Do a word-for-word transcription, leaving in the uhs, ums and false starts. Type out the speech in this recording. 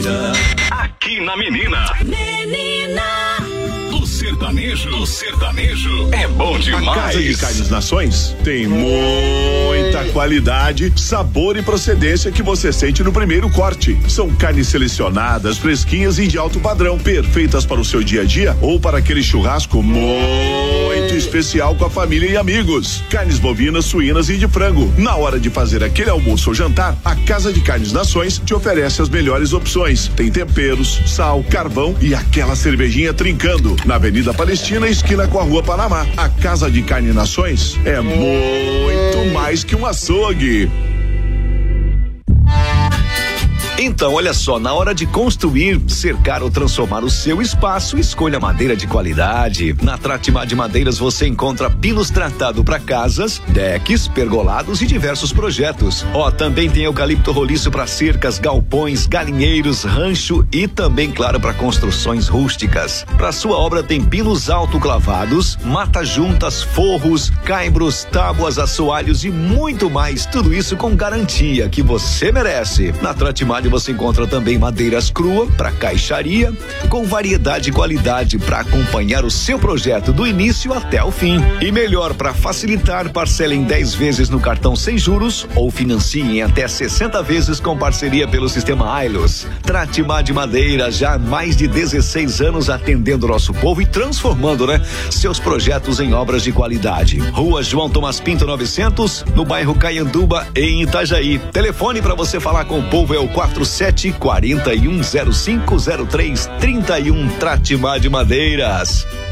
Madeira. Aqui na Menina. Menina. O sertanejo, o sertanejo é bom demais. A Casa de Carnes Nações tem muita qualidade, sabor e procedência que você sente no primeiro corte. São carnes selecionadas, fresquinhas e de alto padrão, perfeitas para o seu dia a dia ou para aquele churrasco muito especial com a família e amigos. Carnes bovinas, suínas e de frango. Na hora de fazer aquele almoço ou jantar, a Casa de Carnes Nações te oferece as melhores opções. Tem temperos, sal, carvão e aquela cervejinha trincando. Na Avenida Palestina, esquina com a Rua Panamá. A Casa de Carne Nações é muito mais que um açougue. Então, olha só, na hora de construir, cercar ou transformar o seu espaço, escolha madeira de qualidade. Na Tratimar de Madeiras você encontra pinos tratado para casas, decks, pergolados e diversos projetos. Ó, também tem eucalipto roliço para cercas, galpões, galinheiros, rancho e também, claro, para construções rústicas. Para sua obra tem pinos autoclavados, mata-juntas, forros, caibros, tábuas, assoalhos e muito mais. Tudo isso com garantia que você merece. Na Tratimar você encontra também madeiras crua para caixaria, com variedade e qualidade para acompanhar o seu projeto do início até o fim. E melhor, para facilitar, parcela em dez vezes no cartão sem juros ou financie em até sessenta vezes com parceria pelo sistema Ailos. Tratimar de Madeira, já há mais de dezesseis anos atendendo o nosso povo e transformando, né, seus projetos em obras de qualidade. Rua João Tomás Pinto novecentos, no bairro Caianduba, em Itajaí. Telefone para você falar com o povo é o quatro sete quatro um zero cinco zero três trinta e um. Tratimar de Madeiras.